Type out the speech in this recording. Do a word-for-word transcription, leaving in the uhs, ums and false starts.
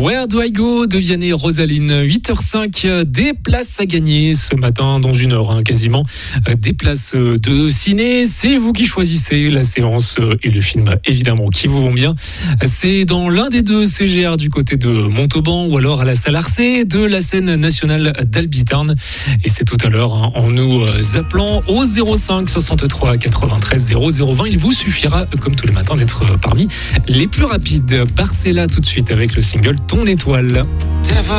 Where do I go de Vianney Rosaline, huit heures cinq, des places à gagner ce matin dans une heure, hein, quasiment. Des places de ciné, c'est vous qui choisissez la séance et le film évidemment qui vous vont bien. C'est dans l'un des deux C G R du côté de Montauban ou alors à la salle Arcé de la scène nationale d'Albitarn. Et c'est tout à l'heure hein, en nous appelant au zéro cinq soixante-trois quatre-vingt-treize zéro zéro vingt. Il vous suffira comme tous les matins d'être parmi les plus rapides. Barcella tout de suite avec le single Ton étoile.